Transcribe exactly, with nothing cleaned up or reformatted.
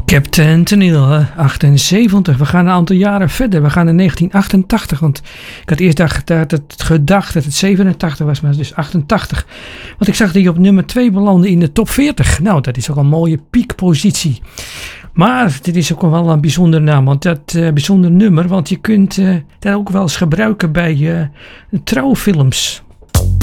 Captain Tennille, achtenzeventig. We gaan een aantal jaren verder. We gaan naar negentien achtentachtig. Want ik had eerst dacht, dat het gedacht dat het zevenentachtig was, maar het is dus achtentachtig. Want ik zag dat je op nummer twee belandde in de top veertig. Nou, dat is ook een mooie piekpositie. Maar dit is ook wel een bijzonder naam, want dat uh, bijzonder nummer, want je kunt uh, dat ook wel eens gebruiken bij uh, trouwfilms.